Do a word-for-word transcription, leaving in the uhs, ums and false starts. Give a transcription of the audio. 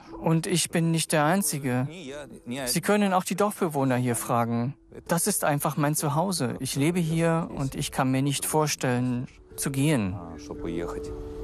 Und ich bin nicht der Einzige. Sie können auch die Dorfbewohner hier fragen. Das ist einfach mein Zuhause. Ich lebe hier und ich kann mir nicht vorstellen, zu gehen. что поехать.